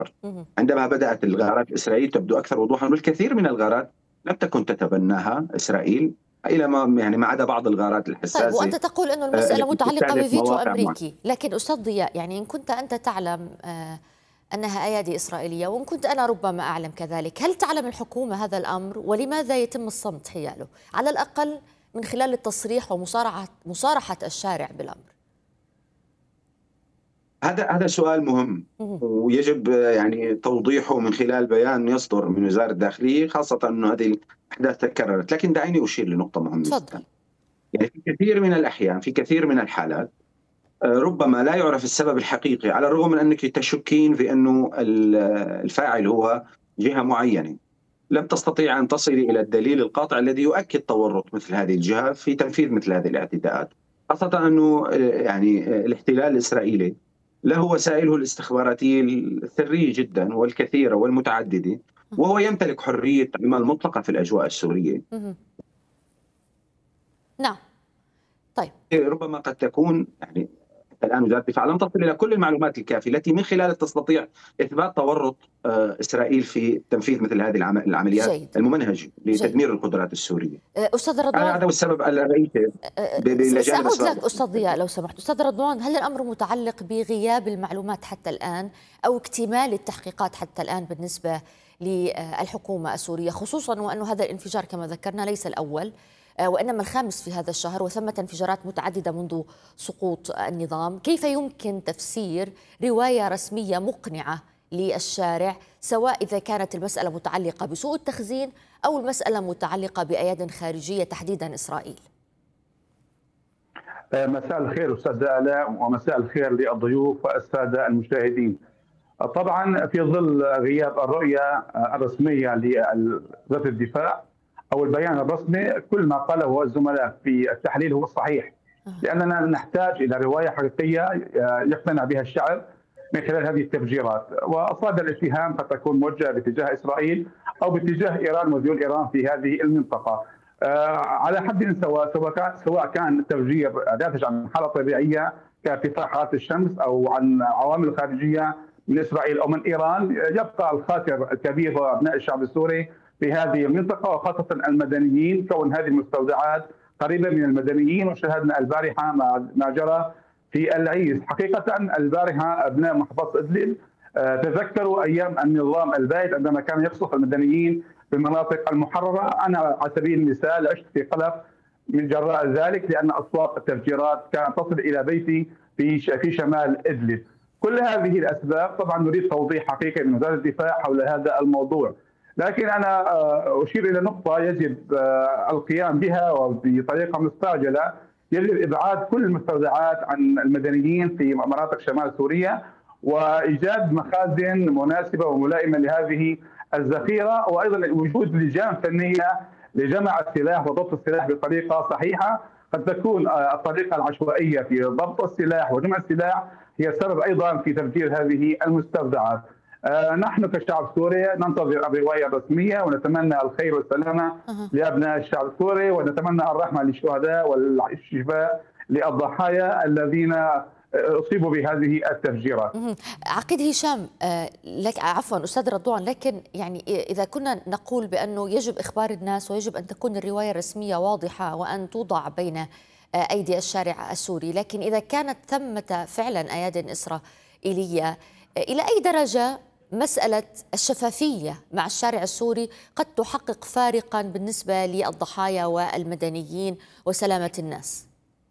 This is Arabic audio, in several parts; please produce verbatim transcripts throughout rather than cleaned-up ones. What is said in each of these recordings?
أكبر. اهم. عندما بدأت الغارات الإسرائيلية تبدو أكثر وضوحًا، والكثير من الغارات لم تكن تتبناها إسرائيل إلى ما يعني ما عدا بعض الغارات طيب، الحساسة وأنت تقول إنه آآ المسألة التي متعلقة تستهدف بفيتو مواقع معينة. أمريكي، لكن أستاذ ضياء، يعني إن كنت أنت تعلم آآ أنها أيادي إسرائيلية، وإن كنت أنا ربما أعلم كذلك، هل تعلم الحكومة هذا الأمر ولماذا يتم الصمت حياله؟ على الأقل من خلال التصريح ومصارعة مصارحة الشارع بالأمر. هذا هذا سؤال مهم، اهم. ويجب آه، يعني توضيحه من خلال بيان يصدر من وزارة الداخلية، خاصةً أنه هذه الأحداث تكررت. لكن دعيني أشير لنقطة مهمة تفضل. جدًا. يعني في كثير من الأحيان، في كثير من الحالات آآ ربما لا يُعرف السبب الحقيقي، على الرغم من أنِّك تشكين في أنه ال الفاعل هو جهة معينة. لم تستطيعي أن تصلي إلى الدليل القاطع الذي يؤكد تورط مثل هذه الجهة في تنفيذ مثل هذه الاعتداءات، خاصة أنه آآ يعني آآ الاحتلال الإسرائيلي له وسائله الاستخباراتية الثرية جدًا والكثيرة والمتعددة، اهم. وهو يمتلك حرية عمل مطلقة في الأجواء السورية. اهم. نعم. طيب. ربما قد تكون يعني الآن وزارة الدفاع لم تصل إلى كل المعلومات الكافية التي من خلالها تستطيع إثبات تورط آآ إسرائيل في تنفيذ مثل هذه العم العمليات جيد. الممنهجة جيد. لتدمير القدرات السورية. آآ أستاذ هذا رضوان، هذا هو السبب الرئيسي آآ ب ب س إلى جانب سأعود أسباب لك أخرى. أستاذ ضياء لو سمحت. أستاذ رضوان، هل الأمر متعلق بغياب المعلومات حتى الآن أو اكتمال التحقيقات حتى الآن بالنسبة للحكومة السورية، خصوصا وأن هذا الانفجار كما ذكرنا ليس الأول آه، وإنما الخامس في هذا الشهر، وثمة انفجارات متعددة منذ سقوط النظام؟ كيف يمكن تفسير رواية رسمية مقنعة للشارع، سواء إذا كانت المسألة متعلقة بسوء التخزين أو المسألة متعلقة بأياد خارجية تحديدا إسرائيل؟ مساء الخير أستاذ آلاء، ومساء الخير للضيوف والسادة المشاهدين. طبعا في ظل غياب الرؤية الرسمية لوزارة الدفاع أو البيان الرسمي، كل ما قاله الزملاء في التحليل هو الصحيح، لأننا نحتاج إلى رواية حقيقية يقتنع بها الشعب من خلال هذه التفجيرات. وأصاد الاتهام قد تكون موجهة باتجاه إسرائيل أو باتجاه إيران ودول إيران في هذه المنطقة. آه على حد سواء، سواء كان سواء كان التفجير ناتج عن حالة طبيعية كارتفاع حرارة الشمس أو عن عوامل خارجية من إسرائيل أو من إيران، يبقى الخاسر الكبير هو أبناء الشعب السوري في هذه المنطقة، وخاصة المدنيين، كون هذه المستودعات قريبة من المدنيين. وشاهدنا البارحة ما جرى في العيس. حقيقة البارحة أبناء محافظة إدلب تذكروا أيام النظام البائد عندما كان يقصف المدنيين في المناطق المحررة. أنا على سبيل المثال عشت في قلق من جراء ذلك، لأن أصوات التفجيرات كانت تصل إلى بيتي في في شمال إدلب. كل هذه الأسباب طبعا نريد توضيح حقيقي من وزارة الدفاع حول هذا الموضوع، لكن أنا أشير إلى نقطة يجب القيام بها وبطريقة مستعجلة. يجب إبعاد كل المستودعات عن المدنيين في مناطق شمال سوريا، وإيجاد مخازن مناسبة وملائمة لهذه الذخيرة، وأيضا وجود لجان فنية لجمع السلاح وضبط السلاح بطريقة صحيحة. قد تكون الطريقة العشوائية في ضبط السلاح وجمع السلاح هي السبب أيضا في تفجير هذه المستودعات. نحن كشعب سوري ننتظر الرواية الرسمية، ونتمنى الخير والسلامة لأبناء الشعب السوري، ونتمنى الرحمة للشهداء والشفاء للضحايا الذين أصيبوا بهذه التفجيرات. عقيد هشام، لك عفوا أستاذ رضوان، لكن يعني إذا كنا نقول بأنه يجب إخبار الناس ويجب أن تكون الرواية الرسمية واضحة وأن توضع بين أيدي الشارع السوري، لكن إذا كانت ثمة فعلا أياد إسرائيلية، إلى أي درجة مسألة الشفافية مع الشارع السوري قد تحقق فارقا بالنسبة للضحايا والمدنيين وسلامة الناس؟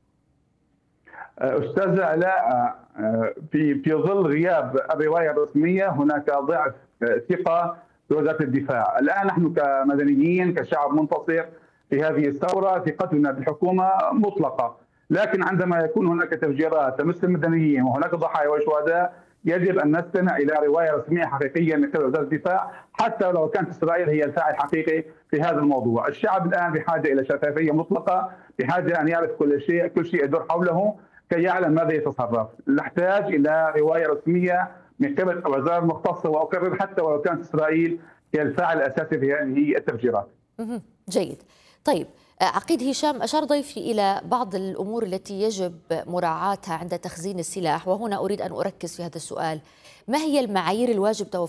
أستاذ علاء، في في ظل غياب الرواية الرسمية هناك ضعف ثقة بوزارة الدفاع. الآن نحن كمدنيين كشعب منتصر في هذه الثورة ثقتنا بالحكومة مطلقة، لكن عندما يكون هناك تفجيرات تمس المدنيين وهناك ضحايا وشهداء يجب أن نستمع إلى رواية رسمية حقيقية من قبل وزارة الدفاع، حتى لو كانت إسرائيل هي الفاعل الحقيقي في هذا الموضوع. الشعب الآن بحاجة إلى شفافية مطلقة، بحاجة أن يعرف كل شيء كل شيء يدور حوله كي يعلم ماذا يتصرف. نحتاج إلى رواية رسمية من قبل الوزارة المختصة، وأكرر حتى ولو كانت إسرائيل هي الفاعل الأساسي في هذه التفجيرات. جيد. طيب، عقيد هشام، أشار ضيفي إلى بعض الأمور التي يجب مراعاتها عند تخزين السلاح، وهنا أريد أن أركز في هذا السؤال. ما هي المعايير الواجب توفرها